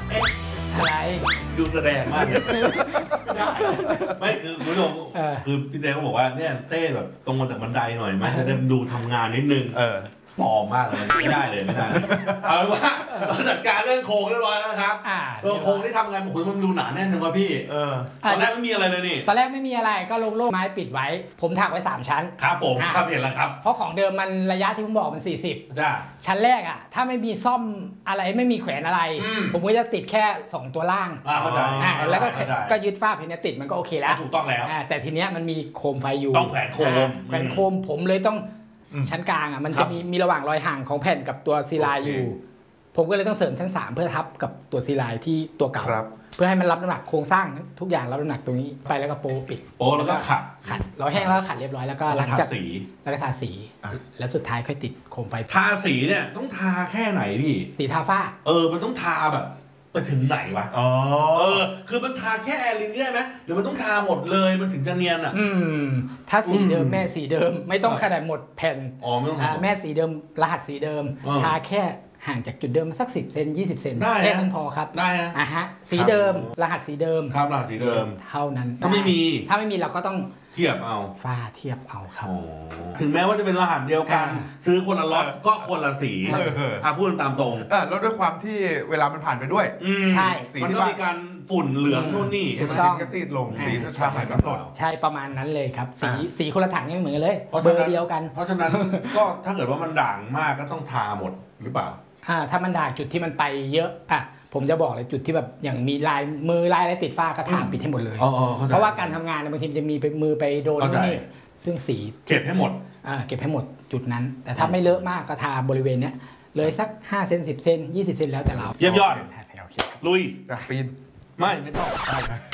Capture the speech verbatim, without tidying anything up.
อะไรดูแสดงมากเลยไม่คือคุณผู้ชมคือพี่เต้เขาบอกว่าเนี่ยเต้แบบตรงมาจากบันไดหน่อยไหมจะได้ดูทำงานนิดนึงเออปลอมมากเลยไม่ได้เลยไม่ได้เอาเป็นว่าเราจัดการเรื่องโครงเรียบร้อยแล้วนะครับตัวโครงที่ทำงานโอ้โหมันดูหนาแน่นจังวะพี่เออตอนแรกไม่มีอะไรเลยนี่ตอนแรกไม่มีอะไรก็โล่งๆไม้ปิดไว้ผมถักไว้สามชั้นครับผมครับเห็นแล้วครับเพราะของเดิมมันระยะที่ผมบอกมันสี่สิบจ้าชั้นแรกอ่ะถ้าไม่มีซ่อมอะไรไม่มีแขวนอะไรผมก็จะติดแค่สองตัวล่างอ่าเข้าใจแล้วก็ก็ยึดฝ้าเพนติดมันก็โอเคแล้วถูกต้องแล้วแต่ทีเนี้ยมันมีโคมไฟอยู่ต้องแขวนโคมแขวนโคมผมเลยต้องชั้นกลางอ่ะมันจะมีมีระหว่างรอยห่างของแผ่นกับตัวซีไลน์อยู่ผมก็เลยต้องเสริมชั้นสามเพื่อทับกับตัวซีไลน์ที่ตัวเก่าเพื่อให้มันรับน้ำหนักโครงสร้างทุกอย่างรับน้ำหนักตรงนี้ไปแล้วก็โปปิดโปแล้วก็ขัดขัดเราแห้งแล้วก็ขัดเรียบร้อยแล้วก็หลังจากสีแล้วก็ทาสีแล้วสุดท้ายค่อยติดโคมไฟทาสีเนี่ยต้องทาแค่ไหนพี่สีทาฝ้าเออมันต้องทาแบบไปถึงไหนวะอ๋อเออคือมันทาแค่แอร์ลินได้ไหมหรือมันต้องทาหมดเลยมันถึงจะเนียนอ่ะอืมถ้าสีเดิมแม่สีเดิมไม่ต้องขนาดหมดแผ่นอ๋อไม่ต้องแม่สีเดิมรหัสสีเดิมทาแค่ห่างจากจุดเดิมสักสิบเซนยี่สิบเซนแค่นั้นพอครับได้อ่ะฮะสีเดิมรหัสสีเดิมครับรหัสสีเดิมเท่านั้นถ้าไม่มีถ้าไม่มีเราก็ต้องเทียบเอาฝ้าเทียบเอาครับถึงแม้ว่าจะเป็นรหัสเดียวกันซื้อคนละล็อตก็คนละสีอ่ะพูดตามตรงแล้วด้วยความที่เวลามันผ่านไปด้วยใช่มันก็มีการฝุ่นเหลืองนู่นนี่มันต้องกระซีดลงสีมันชาใหม่ก็สดใช่ประมาณนั้นเลยครับสีสีคนละถังยังเหมือนเลยเบอร์เดียวกันเพราะฉะนั้นก็ถ้าเกิดว่ามันด่างมากก็ต้องทาหมดหรือเปล่าอ่าถ้ามันด่างจุดที่มันไปเยอะอ่ะผมจะบอกเลยจุดที่แบบอย่างมีลายมือลายอะไรติดฝ้าก็ทาปิดให้หมดเลยเพราะว่าการทำงานบางทีจะมีไปมือไปโดนนี่ซึ่งสีเก็บให้หมดอ่าเก็บให้หมดจุดนั้นแต่ถ้าไม่เลอะมากก็ทาบริเวณเนี้ยเลยสักห้าเซนสิบเซนยี่สิบเซนแล้วแต่เราเยี่ยมยอดลุยปีนไม่ไม่ต้อง